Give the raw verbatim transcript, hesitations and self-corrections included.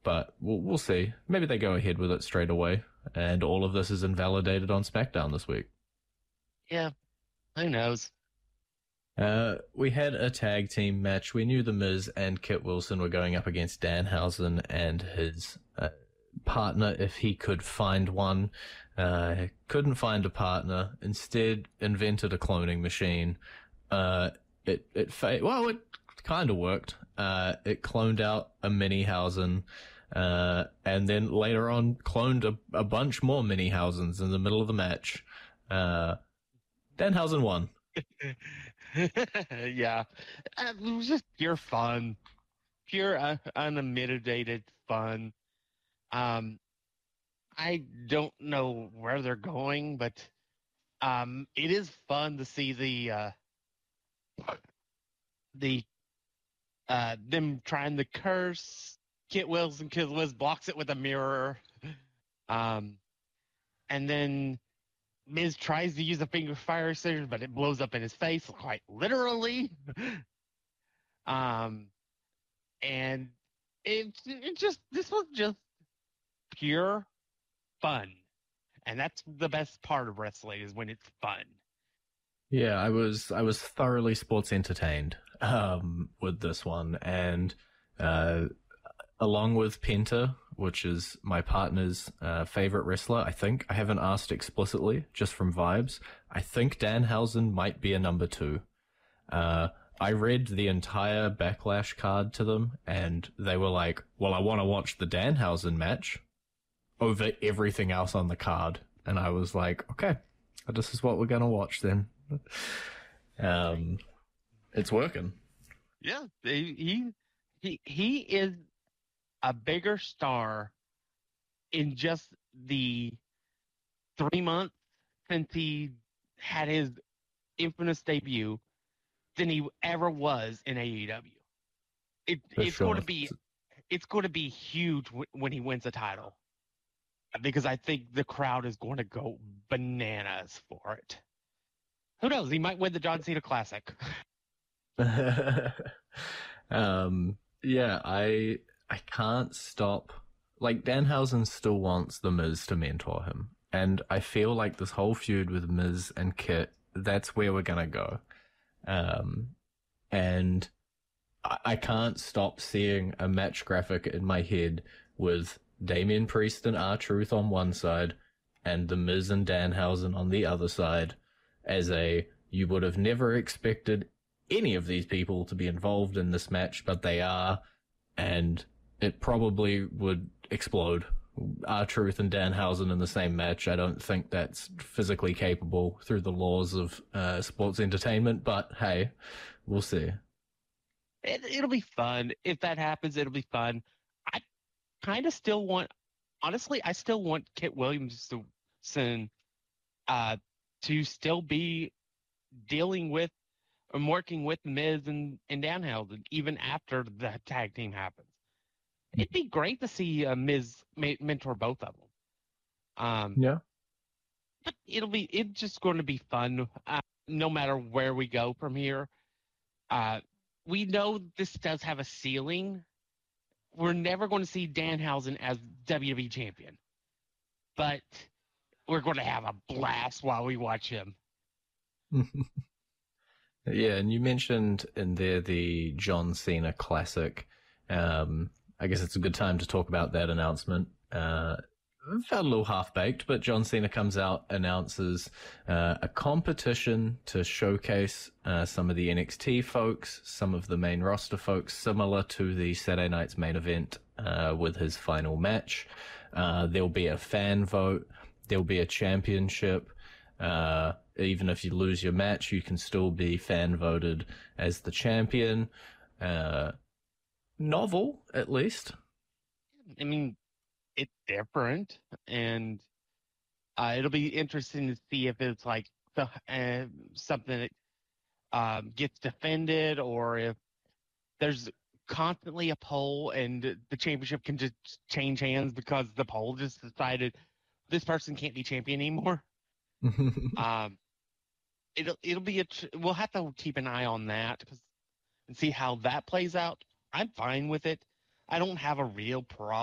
but we'll, we'll see. Maybe they go ahead with it straight away, and all of this is invalidated on SmackDown this week. Yeah, who knows? Uh, we had a tag team match. We knew The Miz and Kit Wilson were going up against Danhausen and his uh, partner, if he could find one. Uh, couldn't find a partner. Instead, invented a cloning machine. Uh, it it fa- well, it kind of worked. Uh, it cloned out a Minihausen, uh, and then later on cloned a, a bunch more Minihausens in the middle of the match. Uh, Danhausen won. Yeah, uh, it was just pure fun, pure uh, unmitigated fun. Um, I don't know where they're going, but um, it is fun to see the uh, the uh, them trying to curse Kit Wilson. Kit Wilson blocks it with a mirror, um, and then Miz tries to use a finger fire scissors, but it blows up in his face, quite literally. um, and it it just this was just pure fun, and that's the best part of wrestling is when it's fun. Yeah, I was I was thoroughly sports entertained um, with this one, and uh, along with Penta, which is my partner's uh, favorite wrestler, I think I haven't asked explicitly, just from vibes. I think Danhausen might be a number two. Uh, I read the entire Backlash card to them, and they were like, "Well, I want to watch the Danhausen match over everything else on the card," and I was like, "Okay, this is what we're gonna watch then." Um, it's working. Yeah, he he he is a bigger star in just the three months since he had his infamous debut than he ever was in A E W. It, it's sure. going to be it's going to be huge w- when he wins the title, because I think the crowd is going to go bananas for it. Who knows? He might win the John Cena Classic. um, yeah, I I can't stop. Like, Danhausen still wants The Miz to mentor him, and I feel like this whole feud with Miz and Kit, that's where we're gonna go. Um, and I, I can't stop seeing a match graphic in my head with Damian Priest and R-Truth on one side, and The Miz and Danhausen on the other side, as a, you would have never expected any of these people to be involved in this match, but they are, and it probably would explode. R-Truth and Danhausen in the same match, I don't think that's physically capable through the laws of uh, sports entertainment, but hey, we'll see. It, it'll be fun. If that happens, it'll be fun. I kind of still want, honestly, I still want Kit Williamson uh, to still be dealing with and working with Miz and, and Danhausen even after the tag team happens. It'd be great to see uh, Miz ma- mentor both of them. Um, Yeah. But it'll be it's just going to be fun, uh, no matter where we go from here. Uh, we know this does have a ceiling. We're never going to see Danhausen as W W E champion, but we're going to have a blast while we watch him. Yeah, and you mentioned in there the John Cena Classic. Um, I guess it's a good time to talk about that announcement. Uh, felt a little half-baked, but John Cena comes out, announces uh, a competition to showcase uh, some of the N X T folks, some of the main roster folks, similar to the Saturday night's main event uh, with his final match. Uh, there'll be a fan vote. There'll be a championship. Uh, even if you lose your match, you can still be fan voted as the champion. Uh, novel, at least. I mean, it's different, and uh, it'll be interesting to see if it's like the, uh, something that um, gets defended, or if there's constantly a poll and the championship can just change hands because the poll just decided this person can't be champion anymore. um, it'll it'll be a tr- we'll have to keep an eye on that and see how that plays out. I'm fine with it. I don't have a real problem